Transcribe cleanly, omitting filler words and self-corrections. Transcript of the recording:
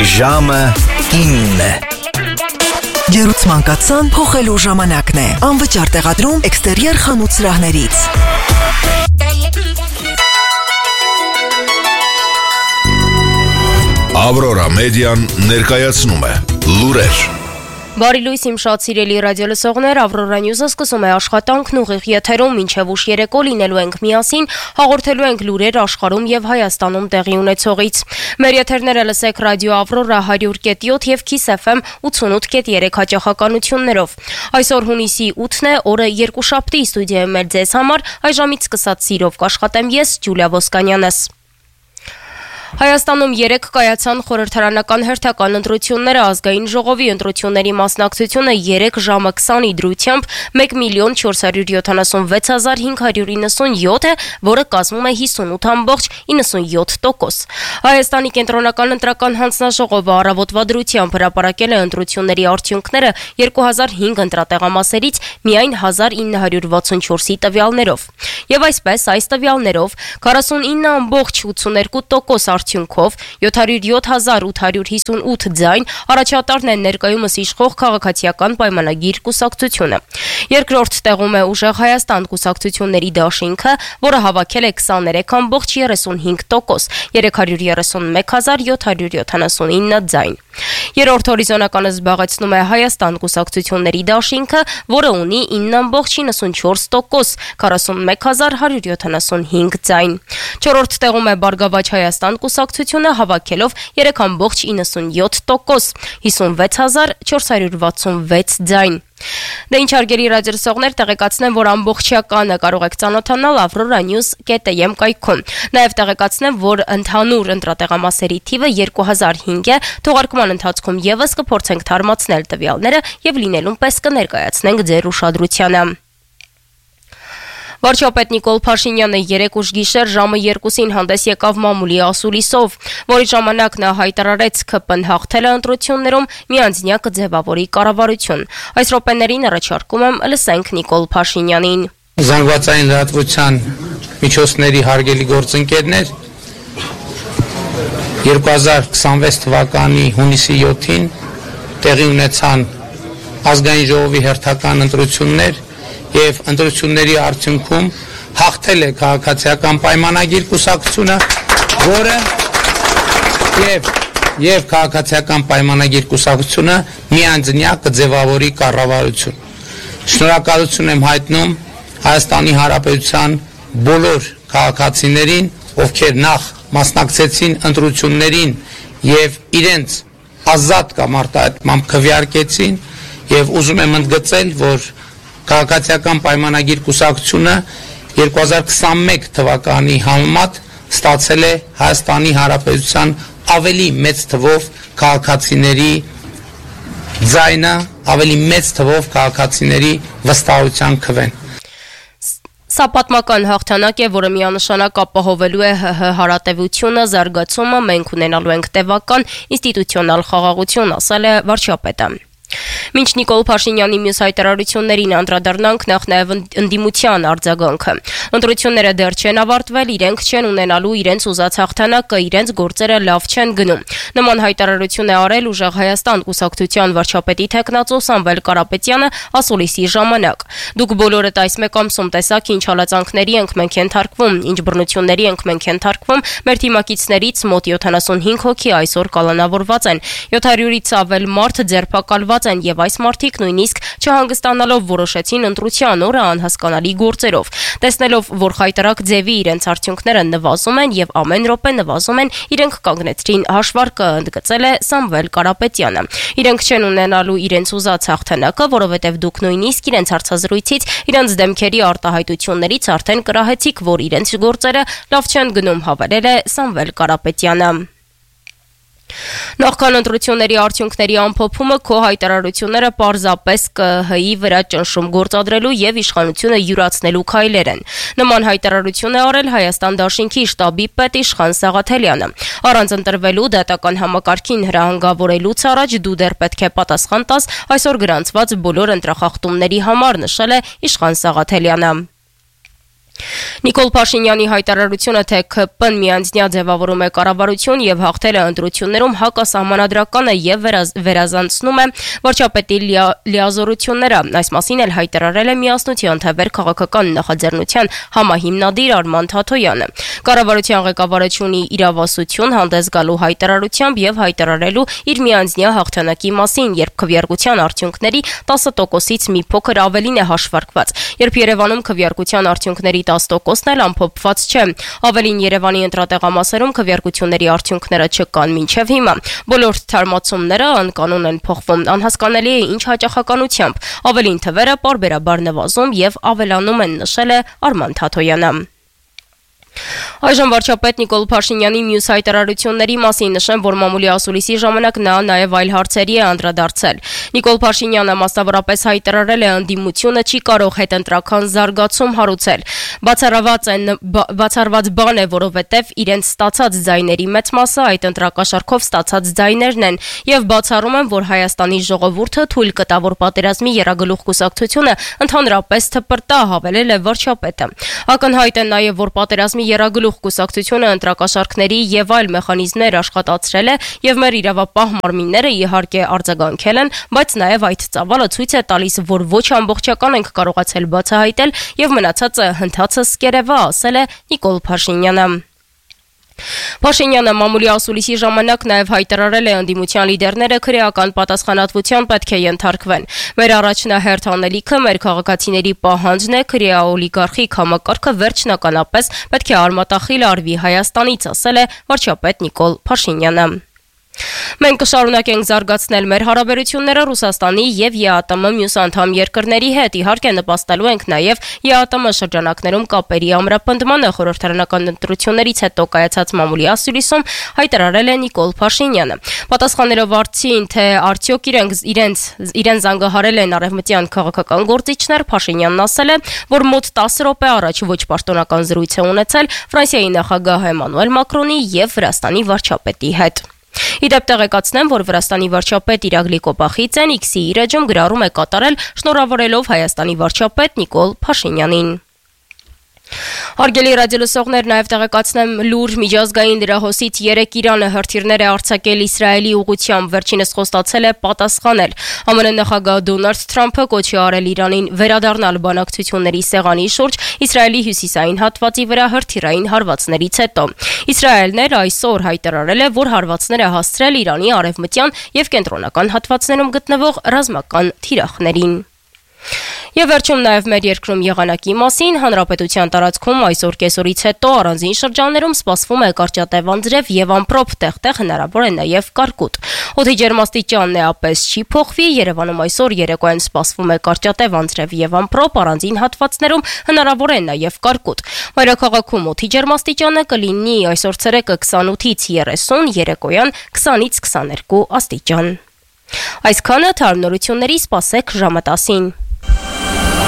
Ժամը 9 Ջերուցման կացան փոխելու ժամանակն է։ Անվճար տեղադրում էքստերիեր խանութ սրահներից։ Ավրորա մեդիան ներկայացնում է լուրեր։ Բարի լույս իմ շատ սիրելի ռադիոլսողներ, Ավրորա Նյուզը սկսում է աշխատանքն ուղիղ եթերում, մինչև ուշ երեկո լինելու ենք միասին, հաղորդելու ենք լուրեր աշխարհում եւ Հայաստանում տեղի ունեցողից։ Մեր եթերները լսեք ռադիո Ավրորա 100.7 եւ Kiss FM 88.3 հաճախականություններով։ Այսօր հունիսի 8-ն է, օրը երկուշաբթի, ստուդիայում մեր ձեզ համար այժմից սկսած սիրով կաշխատեմ ես, Ջուլիա Ոսկանյանս։ Հայաստանում 3 կայացան խորհրդարանական հերթական ընտրությունները, ազգային ժողովի ընտրությունների մասնակցությունը 3 ժամը 20-ի դրությամբ 1,476,597 է, որը կազմում է 58.97%։ Հայաստանի կենտրոնական ընտրական հանձնաժողովը առավոտվա դրությամբ հրապարակել է ընտրությունների արդյունքները 2005 ընտրատեղամասերից միայն 1964-ի տվյալներով։ Եվ այսպես, այս տվյալներով 49.82% արդյունքով 707,858 ձայն առաջատարն է ներկայումս իշխող քաղաքացիական պայմանագիր կուսակցությունը։ Երկրորդ տեղում է Ուժեղ Հայաստան կուսակցությունների դաշինքը, որը հավաքել է 23.35%, 331,779 ձայն։ Երրորդ հորիզոնականը զբաղեցնում է Հայաստան կուսակցությունների դաշինքը, որը ունի 9.94%, 41,175 ձայն։ Չորրորդ տեղում է Բարգավաճ Հայաստան կուսակցությունը հավաքելով 3.97%, 56,466 ձայն։ Դե ինչ հարգելի ռադիոլսողներ, տեղեկացնեմ, որ ամբողջականը կարող եք ծանոթանալ avroranews.am կայքում։ Նաև տեղեկացնեմ, որ ընդհանուր ընտրատեղամասերի թիվը 2005 է, թողարկման ընթացքում եւս կփորձենք թարմացնել տվյալները եւ լինելուն պես կներկայացնենք ձեր ուշադրությանը։ Վարչապետ Նիկոլ Փաշինյանը երեկ ուշ գիշեր ժամը 2-ին հանդես եկավ մամուլի ասուլիսով, որի ժամանակ նա հայտարարեց ԿՊ-ն հաղթել է ընտրություններում, միանձնյա կձևավորի կառավարություն։ Այս րոպեներին առաջարկում եմ լսենք Նիկոլ Փաշինյանին։ Զանգվածային լրատվության միջոցների հարգելի գործընկերներ, 2026 թվականի հունիսի 7-ին տեղի ունեցան ազգային ժողովի հերթական ընտրություններ եւ ընտրությունների արդյունքում հաղթել է քաղաքացիական պայմանագիր կուսակցությունը, որը եւ քաղաքացիական պայմանագիր կուսակցությունը միանձնյա կձևավորի կառավարություն։ Շնորհակալություն եմ հայտնում Հայաստանի Հանրապետության բոլոր քաղաքացիներին, ովքեր նախ մասնակցեցին ընտրություններին եւ իրենց ազատ կամ արտահայտմամբ քվեարկեցին, եւ ուզում եմ ընդգծել, որ քաղաքացիական պայմանագիր կուսակցությունը 2021 թվականի համեմատ ստացել է Հայաստանի Հանրապետության ավելի մեծ թվով քաղաքացիների ձայնը, ավելի մեծ թվով քաղաքացիների վստահության քվեն։ Սա պատմական հաղթանակ է, որը միանշանակ ապահովելու է ՀՀ հարատևությունը, զարգացումը, մենք ունենալու ենք տևական ինստիտուցիոնալ խաղաղություն, ասել է վարչապետը։ Մինչ Նիկոլ Փաշինյանի մյուս հայտարարություններին անդրադառնանք, նախ նաև ընդդիմության արձագանքը։ Ընտրությունները դեռ չեն ավարտվել, իրենք չեն ունենալու իրենց ուզած հաղթանակը, իրենց գործերը լավ չեն գնում։ Նման հայտարարություն է արել Ուժեղ Հայաստան կուսակցության վարչապետի թեկնածու Սամվել Կարապետյանը ասուլիսի ժամանակ։ Դուք բոլորդ այս մեկ ամսում տեսաք ինչ հալածանքների ենք մենք ենթարկվում, ինչ բռնությունների ենք մենք ենթարկվում, մեր թիմակիցներից մոտ 75 հոգի այսօր կալանավորված են, 700-ից ավել մարդ ձերբակալված են եւ այս մարդիկ նույնիսկ չհանգստանալով որոշեցին ընտրության օրը անհասկանալի գործերով։ Տեսնելով, որ խայտարակ ձևի իրենց արդյունքները նվազում են եւ ամեն րոպե նվազում են, իրենք կանգնեցրին հաշվարկը, ընդգծել է Սամվել Կարապետյանը։ Իրենք չեն ունենալու իրենց ուզած հաղթանակը, որովհետեւ դուք նույնիսկ իրենց հարցազրույցից, իրենց դեմքերի արտահայտություններից արդեն կրահեցիք, որ իրենց գործերը լավ չեն գնում, հավելել է Սամվել Կարապետյանը։ Նախքան ընտրությունների արդյունքների ամփոփումը քո հայտարարությունները պարզապես ԿՀ-ի վրա ճնշում գործադրելու եւ իշխանությունը յուրացնելու քայլեր են։ Նման հայտարարություն է արել Հայաստան դաշինքի շտաբի պետ Իշխան Սաղաթելյանը։ Առանց ընտրվելու դատական համակարգին հրահանգավորելուց առաջ դու դեռ պետք է պատասխան տաս այսօր գրանցված բոլոր ընտրախախտումների համար, նշել է Իշխան Սաղաթելյանը։ Նիկոլ Փաշինյանի հայտարարությունը, թե ԿՊ-ն միանձնյա ձևավորում է կառավարություն եւ հաղթել է ընտրություններում, հակասահմանադրական է եւ վերազանցնում է վարչապետի լիազորությունները։ Այս մասին էլ հայտարարել է Միասնության թվեր քաղաքական նախաձեռնության համահիմնադիր Արման Թաթոյանը։ Կառավարության ղեկավարը ունի իրավասություն հանդես գալու հայտարարությամբ եւ հայտարարելու իր միանձնյա հաղթանակի մասին, երբ քվեարկության արդյունքների 10%-ից մի փոքր ավելին է հաշվարկված, երբ Երևանում քվեարկության արդյունքների 10%-ն էլ ամփոփված չէ։ Ավելին Երևանի ընտրատեղամասերում քվեարկությունների արդյունքները չկան մինչև հիմա։ Բոլոր թարմացումները անկանոն են փոխվում, անհասկանալի է ինչ հաճախականությամբ։ Ավելին թվերը պարբերաբար նվազում եւ ավելանում են, նշել է Արման Թաթոյանը։ Այժմ վարչապետ Նիկոլ Փաշինյանի մյուս հայտարարությունների մասին նշեմ, որ մամուլի ասուլիսի ժամանակ նա նաև այլ հարցերի է անդրադարձել։ Նիկոլ Փաշինյանը մասնավորապես հայտարարել է, ընդդիմությունը չի կարող հետընտրական զարգացում հարուցել։ Բացառված բան է, որովհետև իրենց ստացած ձայների մեծ մասը այդ ընտրակաշառքով ստացած ձայներն են, եւ բացառում եմ, որ Հայաստանի ժողովուրդը թույլ կտա, որ պատերազմի երագլուխ կուսակցությունը ընդհանրապես թպրտա, հավելել է վարչապետը։ Ակնհայտ է նաև, որ պատերազմի երագլուխ կուսակցությունը ընտրակաշառքների եւ այլ մեխանիզմներ աշխատացրել է եւ մեր իրավապահ մարմինները իհարկե արձագանքել են, բայց նաեւ այդ ծավալը ցույց է տալիս, որ ոչ ամբողջական ենք կարողացել բացահայտել եւ մնացածը հնդածս կերևա, ասել է Նիկոլ Փաշինյանը։ Փաշինյանը մամուլի ասուլիսի ժամանակ նաև հայտարարել է, ընդդիմության լիդերները քրեական պատասխանատվության պետք է ենթարկվեն։ Մեր առաջնահերթ անելիքը մեր քաղաքացիների պահանջն է, քրեաօլիգարխիկ համակարգը վերջնականապես պետք է արմատախիլ արվի Հայաստանից, ասել է վարչապետ Նիկոլ Փաշինյանը։ Մենք կշարունակենք զարգացնել մեր հարաբերությունները Ռուսաստանի եւ ԵԱՏՄ մյուս անդամ երկրների հետ, իհարկե նպաստելու ենք նաեւ ԵԱՏՄ շրջանակներում կապերի ամրապնդմանը, խորհրդարանական ընտրություններից հետո կայացած մամուլի ասուլիսում հայտարարել է Նիկոլ Փաշինյանը։ Պատասխանելով հարցին, թե արդյոք իրեն զանգահարել են արևմտյան քաղաքական գործիչներ, Փաշինյանն ասել է, որ մոտ 10 րոպե առաջ ոչ պաշտոնական զրույց է ունեցել Ֆրանսիայի նախագահ Էմանուել Մակրոնի եւ Վրաստանի վարչապետի հետ։ Իդեպ տեղեկացնեմ, որ Վրաստանի վարչապետ Իրակլի Կոպախիցեն X-ի իր էջում գրառում է կատարել, շնորհավորելով Հայաստանի վարչապետ Նիկոլ Փաշինյանին։ Հարգելի ռադիոլսողներ, նաև տեղեկացնեմ լուր միջազգային դրահոսից 3 Իրանը հրթիռներ է արձակել Իսրայելի ուղղությամբ, վերջինս խոստացել է պատասխանել։ ԱՄՆ նախագահ Դոնալդ Թրամփը կոչ է արել Իրանին վերադառնալ բանակցությունների սեղանի շուրջ Իսրայելի հյուսիսային հատվածի վրա հրթիռային հարվածներից հետո։ Իսրայելն էլ այսօր հայտարարել է, որ հարվածներ է հասցրել Իրանի արևմտյան եւ կենտրոնական հատվածներում գտնվող ռազմական թիրախներին։ Եվ վերջում նաև մեր երկրում եղանակի մասին, հանրապետության տարածքում այսօր կեսօրից հետո առանձին շրջաններում սպասվում է կարճատև անձրև եւ ամպրոպ, տեղ-տեղ հնարավոր է նաև կարկուտ։ Օդի ջերմաստիճանն էապես չի փոխվի, Երևանում այսօր երեկոյան սպասվում է կարճատև անձրև եւ ամպրոպ, առանձին հատվածներում հնարավոր է նաև կարկուտ։ Մայրաքաղաքում օդի ջերմաստիճանը կլինի այսօր ցերեկը 28-ից 30, երեկոյան 20-ից 22 աստիճան։ Այսքանը թարմ նորությունների, սպասեք ժամը 10-ին։